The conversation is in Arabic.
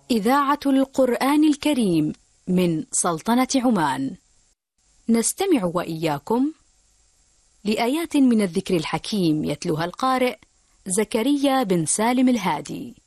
إذاعة القرآن الكريم من سلطنة عمان. نستمع وإياكم لآيات من الذكر الحكيم يتلوها القارئ زكريا بن سالم الهادي.